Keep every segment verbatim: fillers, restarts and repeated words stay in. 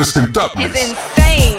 Impresentables. Es insane.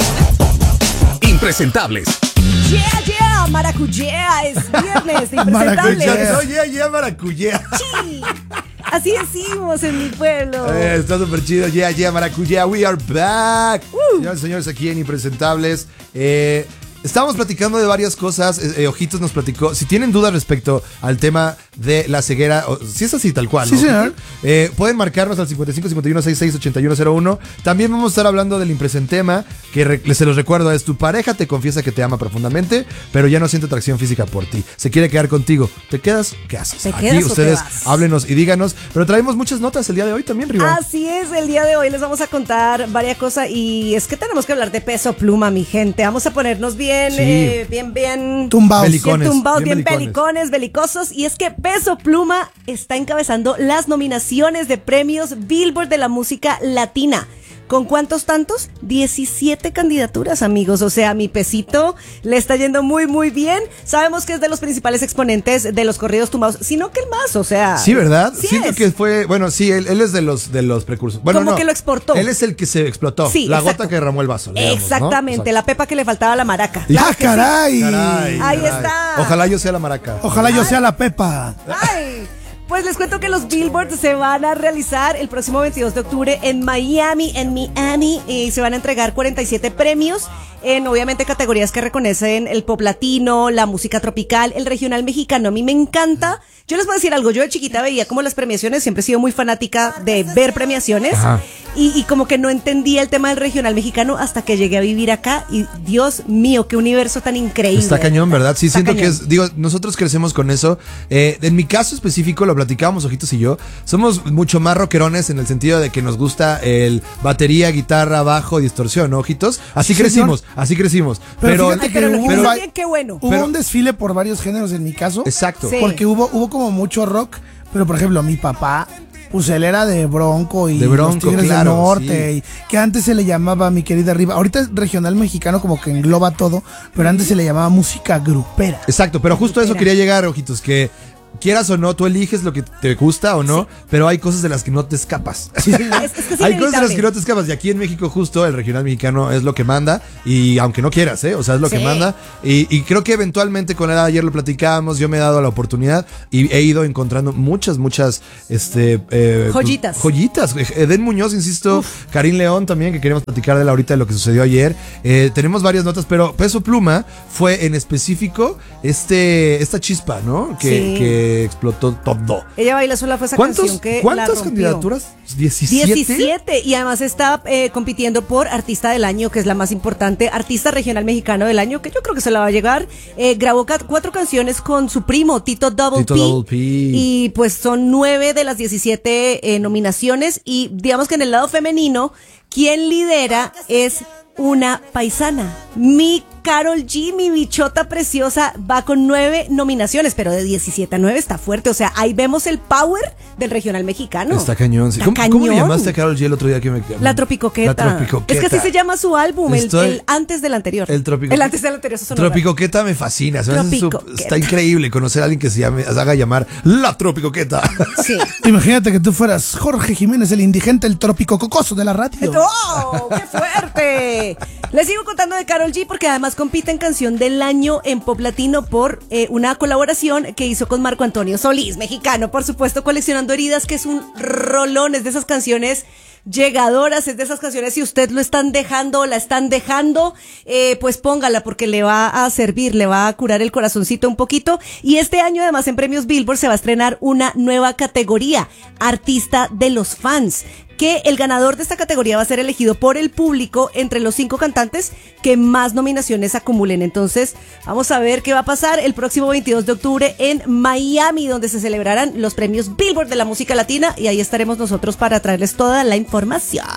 Impresentables. Yeah, yeah, maracuyá, es viernes de Impresentables. No, yeah, yeah, maracuyá. Sí. Así decimos en mi pueblo. Eh, está súper chido. Yeah, yeah, maracuyá. We are back. Uh. Señores, señores, aquí en Impresentables. Eh... Estábamos platicando de varias cosas, eh, Ojitos nos platicó, si tienen dudas respecto al tema de la ceguera, o, si es así tal cual, sí, ¿no? señor. Eh, pueden marcarnos al cincuenta y cinco, cincuenta y uno, sesenta y seis, ochenta y uno cero uno. También vamos a estar hablando del impresentema, que re, se los recuerdo, es tu pareja te confiesa que te ama profundamente, pero ya no siente atracción física por ti, se quiere quedar contigo, ¿te quedas? ¿Qué haces? ¿Te Aquí quedas ustedes o te vas? háblenos y díganos, pero traemos muchas notas el día de hoy también, Riva. Así es, el día de hoy les vamos a contar varias cosas y es que tenemos que hablar de Peso Pluma, mi gente. Vamos a ponernos bien, Sí. eh, bien, bien Tumbados. Belicones, bien tumbados, bien bien, belicones. belicones, belicosos. Y es que Peso Pluma está encabezando las nominaciones de premios Billboard de la música latina. ¿Con cuántos tantos? diecisiete candidaturas, amigos. O sea, mi Pesito le está yendo muy, muy bien. Sabemos que es de los principales exponentes de los corridos tumbados, sino que el más, o sea. Sí, ¿verdad? Sí Siento es. que fue, bueno, sí, él, él es de los de los precursores. Bueno, Como no, que lo exportó. Él es el que se explotó. Sí, la exacto. gota que derramó el vaso. digamos, ¿no? Exactamente, Exacto. la pepa que le faltaba a la maraca. Y- Claro ¡Ah, que sí. caray! Caray, Ahí caray. está. Ojalá yo sea la maraca. Ojalá yo sea la Pepa. Ay, pues les cuento que los Billboard se van a realizar el próximo veintidós de octubre en Miami, en Miami, y se van a entregar cuarenta y siete premios en obviamente categorías que reconocen el pop latino, la música tropical, el regional mexicano. A mí me encanta. Yo les voy a decir algo, yo de chiquita veía como las premiaciones, siempre he sido muy fanática de ver premiaciones. Ajá. Y, y como que no entendía el tema del regional mexicano hasta que llegué a vivir acá y Dios mío, qué universo tan increíble. Está cañón, ¿verdad? Sí, Está siento cañón. que es, digo, nosotros crecemos con eso. Eh, en mi caso específico, lo platicábamos Ojitos y yo, somos mucho más rockerones en el sentido de que nos gusta el batería, guitarra, bajo, distorsión, ¿no, Ojitos? Así Sí, crecimos, señor. así crecimos. Pero Pero, fíjate Ay, pero lo hubo- que pero- hizo bien, qué bueno. Hubo Pero- un desfile por varios géneros en mi caso. exacto. Sí. Porque hubo, hubo como mucho rock. Pero, por ejemplo, mi papá, pues él era de Bronco y De Bronco, los Tigres claro, del Norte. sí. Y que antes se le llamaba, mi querida Riva. Ahorita es regional mexicano, como que engloba todo. Pero antes se le llamaba música grupera. Exacto, pero justo a eso Espera. quería llegar, Ojitos, que quieras o no, tú eliges lo que te gusta o no, pero hay cosas de las que no te escapas. Es, es que es Hay cosas de las inevitable. que no te escapas. Y aquí en México, justo el regional mexicano es lo que manda. Y aunque no quieras, ¿eh? O sea, es lo Sí. que manda. Y, y creo que eventualmente con él ayer lo platicábamos. Yo me he dado la oportunidad y he ido encontrando muchas, muchas. Este, eh, Joyitas. Pues, joyitas. Eden Muñoz, insisto. Karim León también, que queremos platicar de la ahorita de lo que sucedió ayer. Eh, tenemos varias notas, pero Peso Pluma fue en específico este, esta chispa, ¿no? Que, Sí. que explotó todo. Ella baila sola fue esa ¿Cuántos, canción que la ¿Cuántas rompió. candidaturas? ¿diecisiete? diecisiete y además está eh, compitiendo por Artista del Año, que es la más importante, Artista Regional Mexicano del Año, que yo creo que se la va a llegar. Eh, grabó ca- cuatro canciones con su primo, Tito Double Tito P. Double P. Y pues son nueve de las diecisiete eh, nominaciones. Y digamos que en el lado femenino, quien lidera es una paisana. Mi Karol G, mi bichota preciosa, va con nueve nominaciones, pero de diecisiete a nueve está fuerte. O sea, ahí vemos el power del regional mexicano. Está cañón. sí. Está ¿Cómo, cómo le cañón. llamaste a Karol G el otro día que me... La Tropicoqueta. La Tropicoqueta. Es que así se llama su álbum, el, Estoy- el antes del anterior. El Tropico- El antes del anterior, eso sonó Tropicoqueta me fascina. se me hace su- Tropicoqueta. Está increíble conocer a alguien que se llame, se haga llamar La Tropicoqueta. raro. Sí. Imagínate que tú fueras Jorge Jiménez, el indigente, el trópico cocoso de la radio. ¡Oh, qué fuerte! Les sigo contando de Karol G porque además compite en Canción del Año en Pop Latino por eh, una colaboración que hizo con Marco Antonio Solís, mexicano, por supuesto, Coleccionando Heridas, que es un rolón, es de esas canciones llegadoras, es de esas canciones, si usted lo están dejando o la están dejando, eh, pues póngala porque le va a servir, le va a curar el corazoncito un poquito. Y este año además en Premios Billboard se va a estrenar una nueva categoría, Artista de los Fans, que el ganador de esta categoría va a ser elegido por el público entre los cinco cantantes que más nominaciones acumulen. Entonces, vamos a ver qué va a pasar el próximo veintidós de octubre en Miami, donde se celebrarán los premios Billboard de la música latina, y ahí estaremos nosotros para traerles toda la información.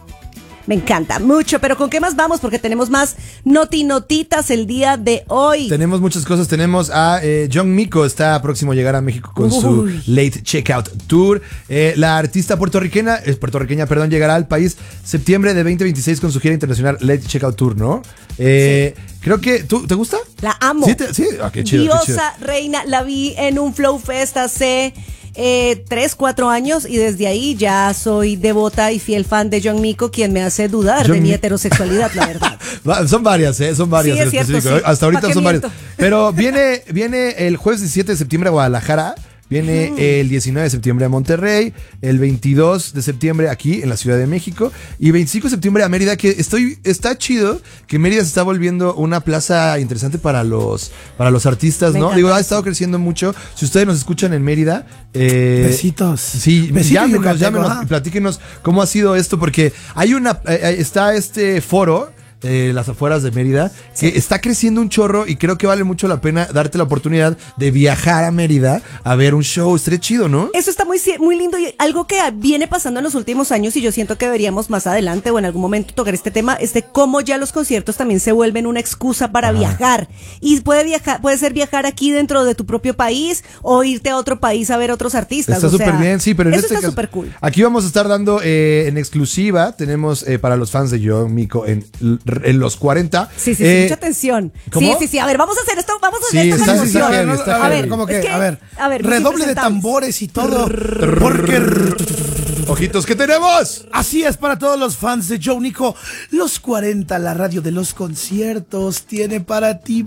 Me encanta mucho, pero ¿con qué más vamos? Porque tenemos más noti-notitas el día de hoy. Tenemos muchas cosas. Tenemos a eh, John Mico, está próximo a llegar a México con Uy. su Late Checkout Tour. Eh, la artista puertorriqueña, eh, puertorriqueña, perdón, llegará al país septiembre de veinte veintiséis con su gira internacional Late Checkout Tour, ¿no? Eh, Sí. Creo que, ¿tú, ¿te gusta? La amo. Sí, te- sí. Ah, qué chido, qué chido. Diosa, reina, la vi en un Flow Fest hace eh, tres, cuatro años y desde ahí ya soy devota y fiel fan de John Mico, quien me hace dudar John de mi Mi- heterosexualidad, la verdad. Va- Son varias, ¿eh? Son varias Sí, en es cierto, específico. sí. Hasta ¿Pa' ahorita qué son varias. miento? Pero viene, viene el jueves diecisiete de septiembre a Guadalajara. Viene el diecinueve de septiembre a Monterrey, el veintidós de septiembre aquí en la Ciudad de México y veinticinco de septiembre a Mérida, que estoy está chido que Mérida se está volviendo una plaza interesante para los para los artistas, Me ¿no? encanta Digo, ha eso. estado creciendo mucho. Si ustedes nos escuchan en Mérida, eh, Besitos. Sí, Besito llámenos, yucateco, llámenos ajá. y platíquenos cómo ha sido esto, porque hay una eh, eh, está este foro eh, las afueras de Mérida, que está creciendo un chorro y creo que vale mucho la pena darte la oportunidad de viajar a Mérida a ver un show. Estaría chido, ¿no? Eso está muy, ci- muy lindo y algo que viene pasando en los últimos años y yo siento que deberíamos más adelante o en algún momento tocar este tema, es de cómo ya los conciertos también se vuelven una excusa para viajar. Y puede viajar, puede ser viajar aquí dentro de tu propio país o irte a otro país a ver otros artistas. Está o sea, súper bien, sí, pero en eso este está caso, súper cool. aquí vamos a estar dando eh, en exclusiva, tenemos eh, para los fans de John Mico en, en los cuarenta. Sí, sí, sí, eh, mucha atención. ¿cómo? Sí, sí, sí. A ver, vamos a hacer esto, vamos a hacer Sí, esto está- con está emoción. heavy, está a heavy. ver, como que, es que, a ver, a ver, mis redoble de impresentables. tambores y todo. Porque Ojitos, ¿qué tenemos? así es para todos los fans de Joe Nico. Los cuarenta, la radio de los conciertos, tiene para ti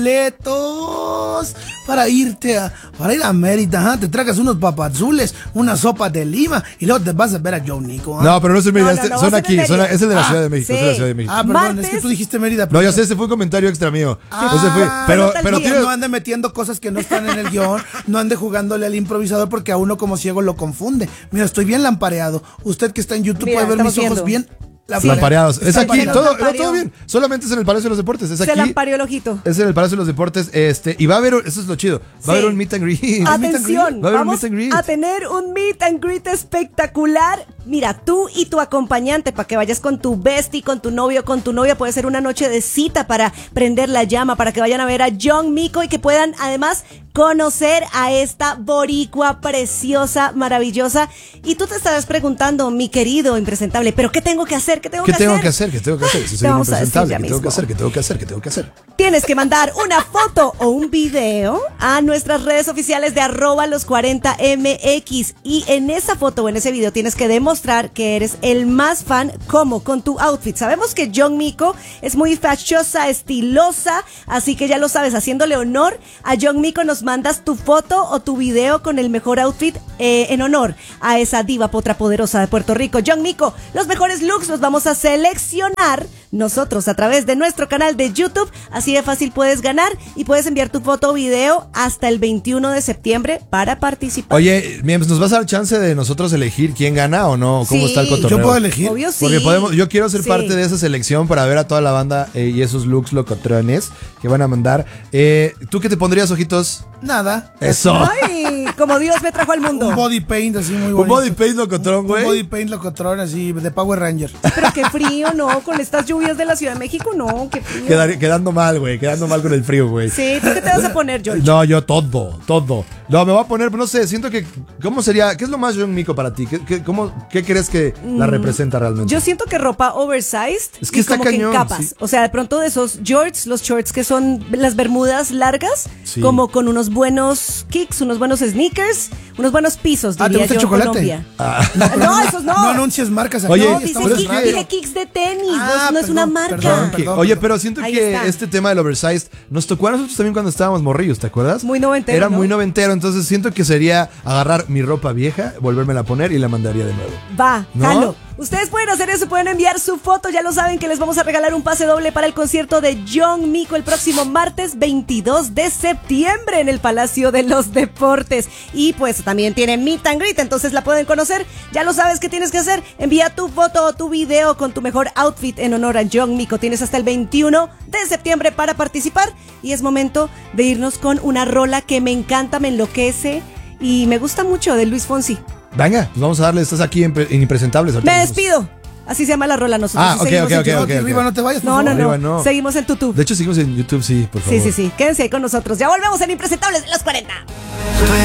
boletos para irte a, para ir a Mérida. Ajá. Te tragas unos papazules, una sopa de lima y luego te vas a ver a Joe Nico. ajá. No, pero no es en Mérida, No, no, este- no, son va a ser aquí, en son, Mérida. es el de la Ah, Ciudad de México, sí. es de la Ciudad de México. Ah, perdón, es Martes. que tú dijiste Mérida. No, ya pero- sé, ese fue un comentario extra mío. Ah, Ese fue, pero, no tal pero día. tiene- No ande metiendo cosas que no están en el guión, no ande jugándole al improvisador porque a uno como ciego lo confunde. Mira, estoy bien lampareado. Usted que está en YouTube Mira, puede ver mis estamos ojos viendo. bien lampareados. Es Está aquí, lampareado. todo, Lampareó. todo bien. Solamente es en el Palacio de los Deportes. Es Se aquí. lampareó el ojito. Es en el Palacio de los Deportes. Este, y va a haber, eso es lo chido. Va Sí. a haber un meet and greet. Atención, Va a haber un vamos meet and greet. a tener un meet and greet espectacular. Mira, tú y tu acompañante para que vayas con tu bestie, con tu novio, con tu novia. Puede ser una noche de cita para prender la llama, para que vayan a ver a John Mico y que puedan además conocer a esta boricua preciosa, maravillosa. Y tú te estarás preguntando, mi querido impresentable, ¿pero qué tengo que hacer? ¿Qué tengo ¿Qué que tengo hacer? que hacer? ¿Qué tengo que hacer? Si Te soy vamos a decir impresentable, ya ¿qué tengo que mismo. hacer? ¿Qué tengo que hacer? ¿Qué tengo que hacer? Tienes que mandar una foto o un video a nuestras redes oficiales de arroba los cuarenta M X y en esa foto o en ese video tienes que demostrar que eres el más fan como con tu outfit. Sabemos que John Mico es muy fashiosa, estilosa, así que ya lo sabes, haciéndole honor a John Mico nos mandas tu foto o tu video con el mejor outfit eh, en honor a esa diva potra poderosa de Puerto Rico. John Mico, los mejores looks los vamos a seleccionar nosotros a través de nuestro canal de YouTube. Así de fácil puedes ganar y puedes enviar tu foto o video hasta el veintiuno de septiembre para participar. Oye, Miems, ¿nos vas a dar chance de nosotros elegir quién gana o no? ¿Cómo Sí. está el cotorreo? Yo puedo elegir. Obvio sí. Porque podemos, yo quiero ser Sí. parte de esa selección para ver a toda la banda eh, y esos looks locotrones que van a mandar. Eh, ¿Tú qué te pondrías, ojitos? Nada. Eso. Ay, como Dios me trajo al mundo. Un body paint así muy Un bonito. body paint locotrón, Un body güey. paint locotrón así de Power Ranger. Pero qué frío, ¿no? Con estas lluvias de la Ciudad de México, no, qué frío. Quedar- quedando mal, güey. Quedando mal con el frío, güey. Sí, ¿tú qué te vas a poner, George? No, yo todo, todo. No, me voy a poner, no sé, siento que, ¿cómo sería? ¿Qué es lo más John Mico para ti? ¿Qué, qué, cómo, ¿qué crees que la representa realmente? Yo siento que ropa oversized Es que y está como cañón, que en capas. sí. O sea, de pronto de esos shorts, los shorts que son las bermudas largas, Sí. como con unos buenos kicks, unos buenos sneakers, unos buenos pisos, Ah, ¿te diría gusta yo el en chocolate? Colombia. Ah. No, esos no. No anuncias marcas aquí. Oye, No, ya dice, estamos pero es kick- en que- radio. dije kicks de tenis, Ah, no, no es perdón, una marca. perdón, Que- perdón, Oye, perdón. pero siento Ahí que está. este tema del oversized nos tocó a nosotros también cuando estábamos morrillos, ¿te acuerdas? Muy noventero, Era ¿no? muy noventero, entonces siento que sería agarrar mi ropa vieja, volvérmela a poner y la mandaría de nuevo. Va, ¿No? jalo. Ustedes pueden hacer eso, pueden enviar su foto, ya lo saben que les vamos a regalar un pase doble para el concierto de John Mico el próximo martes veintidós de septiembre en el Palacio de los Deportes. Y pues también tiene Meet and Greet, entonces la pueden conocer. Ya lo sabes qué tienes que hacer, envía tu foto o tu video con tu mejor outfit en honor a John Mico. Tienes hasta el veintiuno de septiembre para participar y es momento de irnos con una rola que me encanta, me enloquece y me gusta mucho de Luis Fonsi. Venga, pues vamos a darle, estás aquí en, en Impresentables. ahorita Me nos- despido. Así se llama la rola nosotros. Ah, y ok, seguimos ok, en ok, YouTube. ok. Aquí arriba no te vayas, por No, no, favor. no, Arriba no. Seguimos en YouTube. De hecho, seguimos en YouTube, sí, por favor. Sí, sí, sí. Quédense ahí con nosotros. Ya volvemos en Impresentables de los cuarenta.